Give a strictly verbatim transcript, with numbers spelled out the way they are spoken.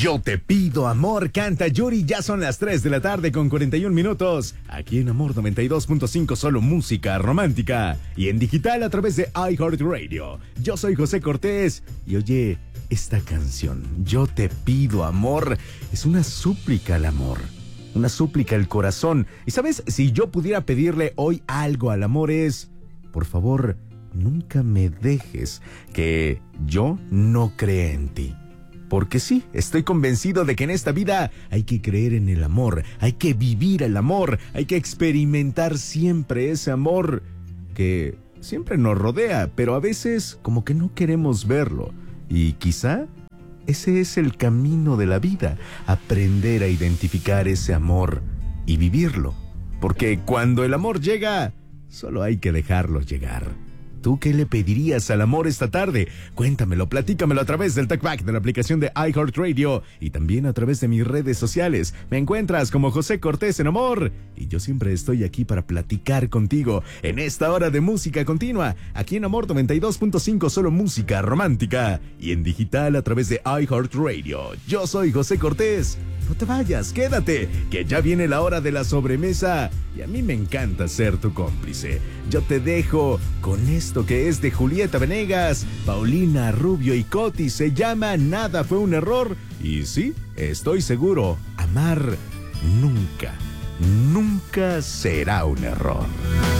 Yo te pido amor, canta Yuri. Ya son las tres de la tarde con cuarenta y un minutos. Aquí en Amor noventa y dos punto cinco, solo música romántica. Y en digital a través de iHeartRadio. Yo soy José Cortés. Y oye, esta canción, Yo te pido amor, es una súplica al amor. Una súplica al corazón. Y sabes, si yo pudiera pedirle hoy algo al amor es, por favor, nunca me dejes que yo no crea en ti. Porque sí, estoy convencido de que en esta vida hay que creer en el amor, hay que vivir el amor, hay que experimentar siempre ese amor que siempre nos rodea, pero a veces como que no queremos verlo. Y quizá ese es el camino de la vida, aprender a identificar ese amor y vivirlo. Porque cuando el amor llega, solo hay que dejarlo llegar. ¿Tú qué le pedirías al amor esta tarde? Cuéntamelo, platícamelo a través del TalkBack de la aplicación de iHeartRadio y también a través de mis redes sociales. Me encuentras como José Cortés en Amor y yo siempre estoy aquí para platicar contigo en esta hora de música continua, aquí en Amor noventa y dos punto cinco, solo música romántica y en digital a través de iHeartRadio. Yo soy José Cortés. No te vayas, quédate, que ya viene la hora de la sobremesa y a mí me encanta ser tu cómplice. Yo te dejo con esto que es de Julieta Venegas, Paulina Rubio y Coti. Se llama Nada fue un error. Y sí, estoy seguro, amar nunca, nunca será un error.